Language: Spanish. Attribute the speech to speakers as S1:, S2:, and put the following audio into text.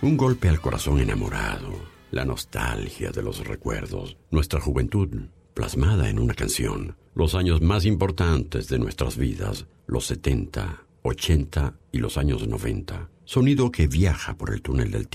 S1: Un golpe al corazón enamorado, la nostalgia de los recuerdos, nuestra juventud plasmada en una canción, los años más importantes de nuestras vidas, los 70, 80 y los años 90. Sonido que viaja por el túnel del tiempo.